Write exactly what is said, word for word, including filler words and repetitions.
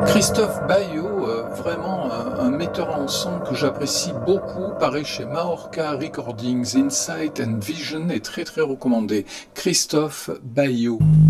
Christophe Baillot, euh, vraiment un, un metteur en son que j'apprécie beaucoup, paraît chez Majorca Recordings. Insight and Vision est très très recommandé. Christophe Baillot.